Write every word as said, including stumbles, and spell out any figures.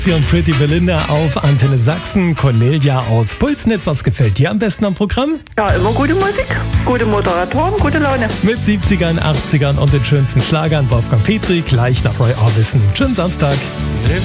Hier und Pretty Belinda auf Antenne Sachsen. Cornelia aus Pulsnitz, was gefällt dir am besten am Programm? Ja, immer gute Musik, gute Moderatoren, gute Laune. Mit siebzigern, achtzigern und den schönsten Schlagern. Wolfgang Petri, gleich nach Roy Orbison. Schönen Samstag.